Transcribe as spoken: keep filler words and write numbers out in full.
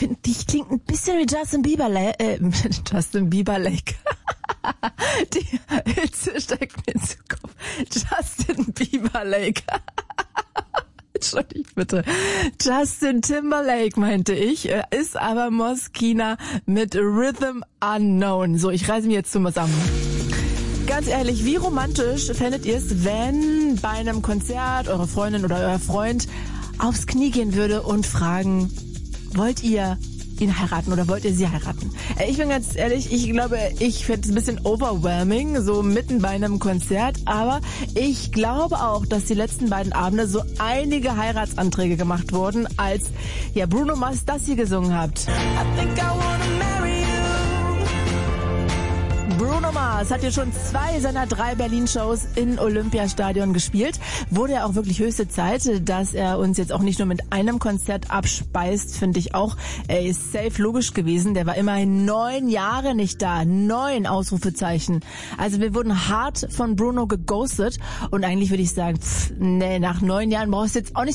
finde, die klingt ein bisschen wie Justin Bieber, äh, Justin Bieber Lake. Die Hitze steckt mir ins Kopf. Justin Bieber Lake. Entschuldigt bitte. Justin Timberlake meinte ich, ist aber Moskina mit Rhythm Unknown. So, ich reise mir jetzt zusammen. Ganz ehrlich, wie romantisch fändet ihr es, wenn bei einem Konzert eure Freundin oder euer Freund aufs Knie gehen würde und fragen, wollt ihr ihn heiraten oder wollt ihr sie heiraten? Ich bin ganz ehrlich, ich glaube, ich finde es ein bisschen overwhelming, so mitten bei einem Konzert, aber ich glaube auch, dass die letzten beiden Abende so einige Heiratsanträge gemacht wurden, als ja Bruno Mars das hier gesungen hat. I think I wanna marry you. Bruno Mars hat ja schon zwei seiner drei Berlin-Shows in Olympiastadion gespielt. Wurde ja auch wirklich höchste Zeit, dass er uns jetzt auch nicht nur mit einem Konzert abspeist, finde ich auch. Er ist safe logisch gewesen. Der war immerhin neun Jahre nicht da. Neun Ausrufezeichen. Also wir wurden hart von Bruno geghostet. Und eigentlich würde ich sagen, pff, nee, nach neun Jahren brauchst du jetzt auch nicht